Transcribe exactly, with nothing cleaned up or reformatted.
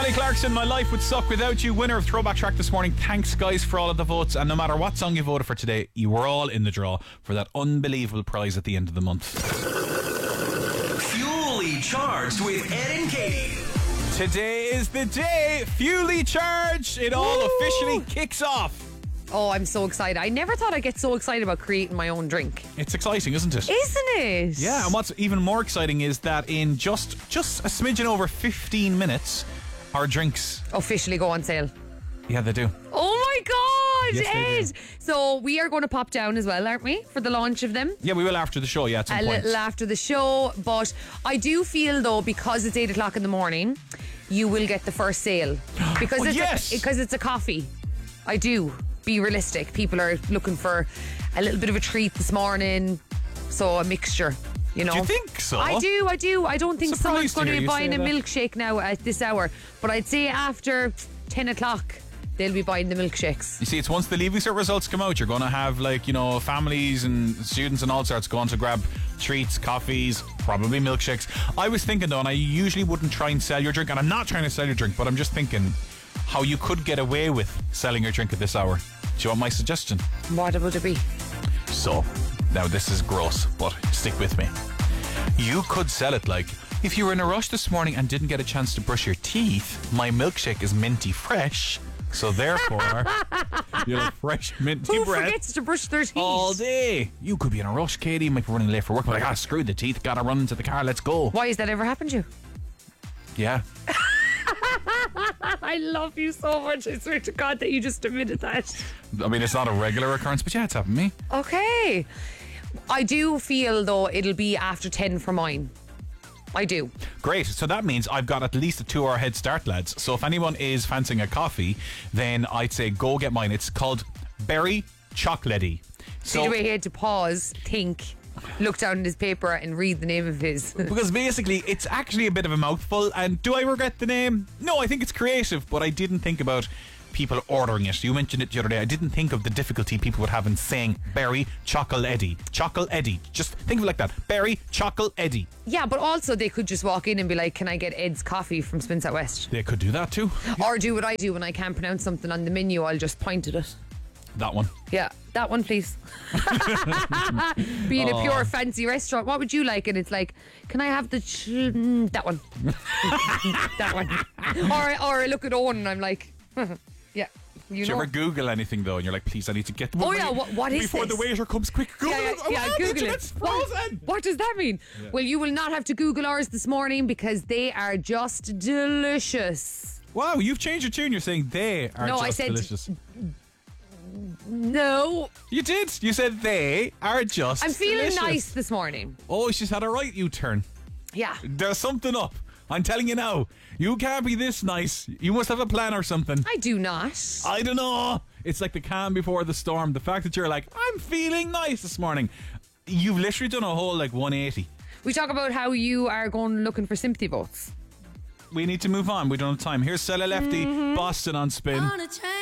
Kelly Clarkson, My Life Would Suck Without You, winner of Throwback Track this morning. Thanks, guys, for all of the votes. And no matter what song you voted for today, you were all in the draw for that unbelievable prize at the end of the month. Fuelly Charged with Ed and Katie. Today is the day. Fuelly Charged. It all Woo! officially kicks off. Oh, I'm so excited. I never thought I'd get so excited about creating my own drink. It's exciting, isn't it? Isn't it? Yeah, and what's even more exciting is that in just just a smidgen over fifteen minutes, our drinks Officially go on sale. Yeah, they do. Oh my God, Yes, they Ed! So we are going to pop down as well, aren't we, for the launch of them? Yeah, we will after the show, yeah, at some A point. little after the show, but I do feel though, because it's eight o'clock in the morning, you will get the first sale because Oh, it's yes! a, because it's a coffee. I do. Be realistic. People are looking for a little bit of a treat this morning, so a mixture. You know, Do you think so? I do, I do. I don't think Surprised someone's to going to hear be you buying say a that. milkshake now at this hour. But I'd say after ten o'clock, they'll be buying the milkshakes. You see, it's once the Leaving Cert results come out, you're going to have, like, you know, families and students and all sorts going to grab treats, coffees, probably milkshakes. I was thinking, though, and I usually wouldn't try and sell your drink, and I'm not trying to sell your drink, but I'm just thinking how you could get away with selling your drink at this hour. Do you want my suggestion? What would it be? So, now this is gross, but stick with me. You could sell it like, if you were in a rush this morning and didn't get a chance to brush your teeth, my milkshake is minty fresh, so therefore you'll have fresh minty Who breath forgets to brush their teeth? all day. You could be in a rush, Katie. You might be running late for work, but I gotta screw the teeth, gotta run into the car, let's go. Why has that ever happened to you? Yeah. I love you so much. I swear to God that you just admitted that. I mean, it's not a regular occurrence, but yeah, it's happened to me. Okay. I do feel, though, it'll be after ten for mine. I do. Great. So that means I've got at least a two hour head start, lads. So if anyone is fancying a coffee, then I'd say go get mine. It's called Berry Chocolatey. So, See the way he had to pause, think, look down at his paper and read the name of his. Because basically it's actually a bit of a mouthful, and do I regret the name? No, I think it's creative, but I didn't think about people ordering it. You mentioned it the other day. I didn't think of the difficulty people would have in saying Berry Chocolatey. Chocolatey. Just think of it like that. Berry Chocolatey. Yeah, but also they could just walk in and be like, can I get Ed's coffee from Spins Out West? They could do that too. Or do what I do when I can't pronounce something on the menu, I'll just point at it. That one. Yeah, that one, please. Being a pure fancy restaurant, what would you like? And it's like, can I have the ch- mm, that one? That one. Or, or I look at Owen and I'm like, yeah. You Do know. you ever Google anything though, and you're like, please, I need to get them. Oh yeah, what, what is before this? the waiter comes, quick, Google yeah, it. yeah, yeah, Oh, Google it. It's frozen. What, what does that mean? Yeah. Well, you will not have to Google ours this morning because they are just delicious. Wow, you've changed your tune. You're saying they are No, just I said delicious. No. You did. You said they are just I'm feeling delicious. nice this morning. Oh, she's had a right U-turn. Yeah. There's something up. I'm telling you now. You can't be this nice. You must have a plan or something. I do not. I don't know. It's like the calm before the storm. The fact that you're like, I'm feeling nice this morning. You've literally done a whole like one eighty. We talk about how you are going looking for sympathy votes. We need to move on. We don't have time. Here's Stella Lefty, mm-hmm. Boston on Spin.